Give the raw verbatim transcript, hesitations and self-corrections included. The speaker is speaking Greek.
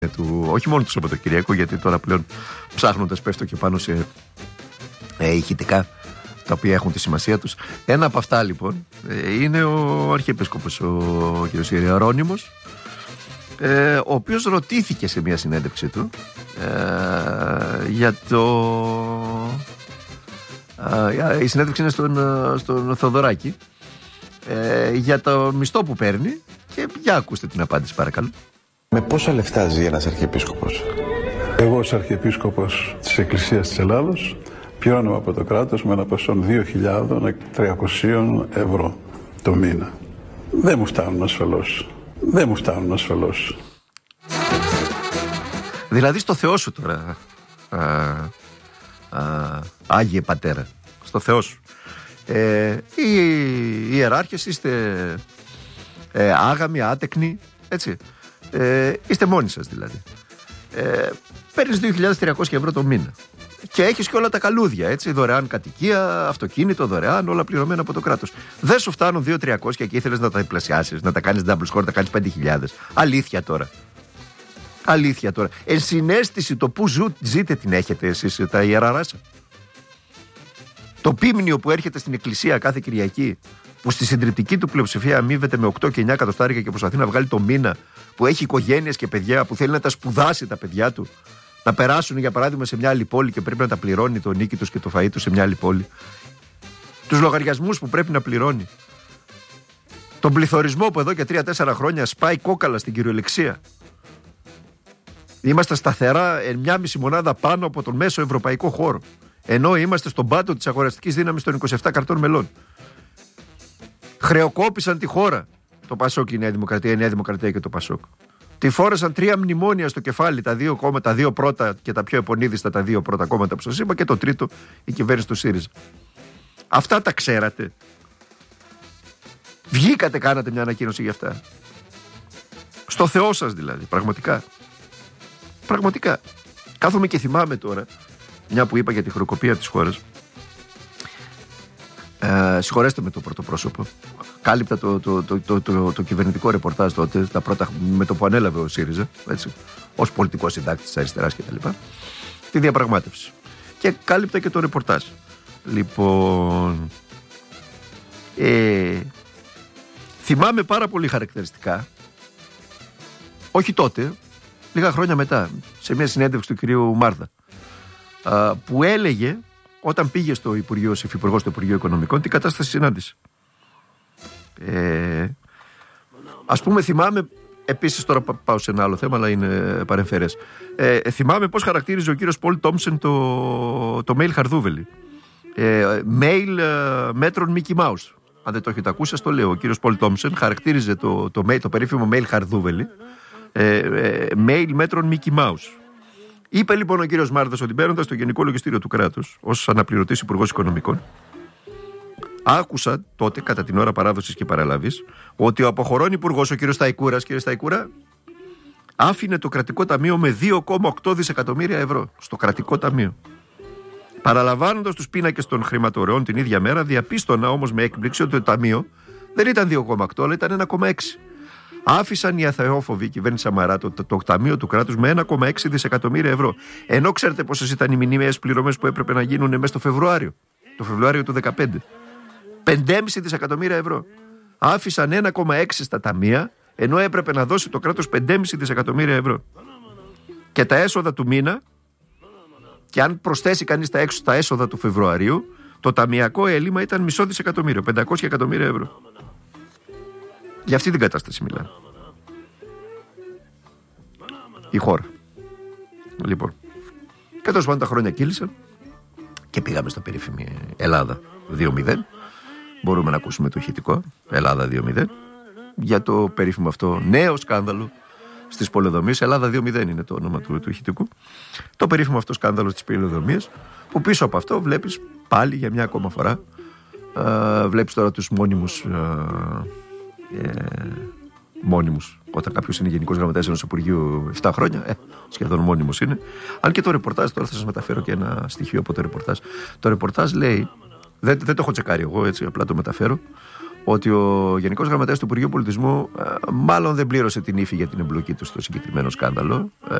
του, όχι μόνο του Σαββατοκυριακού, γιατί τώρα πλέον ψάχνοντας πέφτω και πάνω σε ε, ηχητικά τα οποία έχουν τη σημασία τους. Ένα από αυτά λοιπόν ε, είναι ο Αρχιεπίσκοπος ο, ο κ. Ιερώνυμος, ε, ο οποίος ρωτήθηκε σε μια συνέντευξη του ε, για το ε, η συνέντευξη είναι στον, στον Θοδωράκη, ε, για το μισθό που παίρνει, και για ακούστε την απάντηση παρακαλώ. Με πόσα λεφτά ζει ένας Αρχιεπίσκοπος? Εγώ ως Αρχιεπίσκοπος της Εκκλησίας της Ελλάδος πληρώνω από το κράτος με ένα ποσό δύο χιλιάδες τριακόσια ευρώ το μήνα. Δεν μου φτάνουν ασφαλώς. Δεν μου φτάνουν ασφαλώς. Δηλαδή στο Θεό σου τώρα, α, α, Άγιε Πατέρα, στο Θεό σου. Ε, οι, οι ιεράρχες είστε ε, άγαμοι, άτεκνοι, έτσι. Ε, είστε μόνοι σας δηλαδή. Ε, παίρνεις δύο χιλιάδες τριακόσια ευρώ το μήνα και έχεις και όλα τα καλούδια, έτσι, δωρεάν κατοικία, αυτοκίνητο δωρεάν, όλα πληρωμένα από το κράτος. Δεν σου φτάνουν δύο χιλιάδες τριακόσια και ήθελες να τα διπλασιάσεις, να τα κάνεις double score, να τα κάνεις πέντε χιλιάδες. Αλήθεια τώρα. Αλήθεια τώρα. Ενσυναίσθηση το που ζου, ζείτε την έχετε εσείς τα ιεραράσα? Το πίμνιο που έρχεται στην εκκλησία κάθε Κυριακή, που στη συντριπτική του πλειοψηφία αμείβεται με οκτώ και εννιά εκατοστάρικα και προσπαθεί να βγάλει το μήνα, που έχει οικογένειες και παιδιά, που θέλει να τα σπουδάσει τα παιδιά του, να περάσουν για παράδειγμα σε μια άλλη πόλη και πρέπει να τα πληρώνει το νίκη τους και το φαΐ τους σε μια άλλη πόλη, τους λογαριασμούς που πρέπει να πληρώνει, τον πληθωρισμό που εδώ και τρία τέσσερα χρόνια σπάει κόκαλα στην κυριολεξία. Είμαστε σταθερά μια μισή μονάδα πάνω από τον μέσο ευρωπαϊκό χώρο, ενώ είμαστε στον πάτο της αγοραστικής δύναμης των είκοσι επτά κρατών μελών. Χρεοκόπησαν τη χώρα το Πασόκ και η Νέα Δημοκρατία, η Νέα Δημοκρατία και το Πασόκ. Τη φόρεσαν τρία μνημόνια στο κεφάλι, τα δύο, κόμματα, τα δύο πρώτα και τα πιο επωνύδιστα, τα δύο πρώτα κόμματα που σας είπα, και το τρίτο η κυβέρνηση του ΣΥΡΙΖΑ. Αυτά τα ξέρατε? Βγήκατε, κάνατε μια ανακοίνωση για αυτά? Στο Θεό σας δηλαδή, πραγματικά. Πραγματικά. Κάθομαι και θυμάμαι τώρα, μια που είπα για τη χρεοκοπία της χώρας. Ε, συγχωρέστε με το πρωτοπρόσωπο. Κάλυπτα το, το, το, το, το, το κυβερνητικό ρεπορτάζ τότε, τα πρώτα, με το που ανέλαβε ο ΣΥΡΙΖΑ, έτσι, ως πολιτικός συντάκτης της αριστεράς κτλ. Τη διαπραγμάτευση. Και κάλυπτα και το ρεπορτάζ. Λοιπόν, ε, θυμάμαι πάρα πολύ χαρακτηριστικά, όχι τότε, λίγα χρόνια μετά, σε μια συνέντευξη του κυρίου Μάρδα, α, που έλεγε, όταν πήγε στο Υπουργείο, ως υφυπουργός στο Υπουργείο Οικονομικών, την κατάσταση συνάντησε. Ε, ας πούμε, θυμάμαι, επίσης τώρα πάω σε ένα άλλο θέμα, αλλά είναι παρεμφερές. Ε, θυμάμαι πώς χαρακτήριζε ο κύριος Πολ Τόμψεν το, το mail Χαρδούβελη. Ε, mail ε, μέτρων Mickey Mouse. Αν δεν το έχετε ακούσει, σας το λέω. Ο κύριος Πολ Τόμψεν χαρακτήριζε το, το, το, το περίφημο mail Χαρδούβελη ε, ε, mail μέτρων Mickey Mouse. Είπε λοιπόν ο κύριος Μάρδας ότι μπαίνοντας στο Γενικό Λογιστήριο του κράτους ως αναπληρωτής Υπουργός Οικονομικών, άκουσα τότε κατά την ώρα παράδοσης και παραλαβής ότι ο αποχωρών υπουργός, ο κύριος Σταϊκούρας, κύριε Σταϊκούρα, άφηνε το κρατικό ταμείο με δύο κόμμα οκτώ δισεκατομμύρια ευρώ στο κρατικό ταμείο. Παραλαμβάνοντας τους πίνακες των χρηματορεών την ίδια μέρα, διαπίστωνα όμως με έκπληξη ότι το ταμείο δεν ήταν δύο κόμμα οκτώ, αλλά ήταν ένα κόμμα έξι. Άφησαν οι αθεόφοβοι, η κυβέρνηση Σαμαρά, το, το, το ταμείο του κράτους με ένα κόμμα έξι δισεκατομμύρια ευρώ. Ενώ ξέρετε πόσες ήταν οι μηνύμιες πληρωμές που έπρεπε να γίνουν μέσα στο Φεβρουάριο, το Φεβρουάριο του δύο χιλιάδες δεκαπέντε. πέντε κόμμα πέντε δισεκατομμύρια ευρώ. Άφησαν ένα κόμμα έξι στα ταμεία, ενώ έπρεπε να δώσει το κράτος πέντε κόμμα πέντε δισεκατομμύρια ευρώ. Και τα έσοδα του μήνα, και αν προσθέσει κανείς τα έξω τα έσοδα του Φεβρουαρίου, το ταμιακό έλλειμμα ήταν μισό δισεκατομμύριο, πεντακόσια εκατομμύρια ευρώ. Για αυτή την κατάσταση μιλάμε. Η χώρα. Λοιπόν. Και τόσο πάνω τα χρόνια κύλησαν και πήγαμε στο περίφημη Ελλάδα δύο μηδέν. Μπορούμε να ακούσουμε το ηχητικό Ελλάδα δύο μηδέν για το περίφημο αυτό νέο σκάνδαλο στις πολεοδομίες. Ελλάδα δύο μηδέν είναι το όνομα του, του ηχητικού. Το περίφημο αυτό σκάνδαλο στις πολεοδομίες, που πίσω από αυτό βλέπεις πάλι για μια ακόμα φορά, ε, βλέπεις τώρα τους μόνιμους ε, ε, μόνιμους. Όταν κάποιος είναι γενικός γραμματέας ενός Υπουργείου επτά χρόνια, ε, σχεδόν μόνιμος είναι. Αν και το ρεπορτάζ, τώρα θα σας μεταφέρω και ένα στοιχείο από το ρεπορτάζ. Το ρεπορτάζ λέει, δεν, δεν το έχω τσεκάρει εγώ, έτσι απλά το μεταφέρω, ότι ο Γενικός Γραμματέας του Υπουργείου Πολιτισμού ε, μάλλον δεν πλήρωσε την ύφη για την εμπλοκή του στο συγκεκριμένο σκάνδαλο.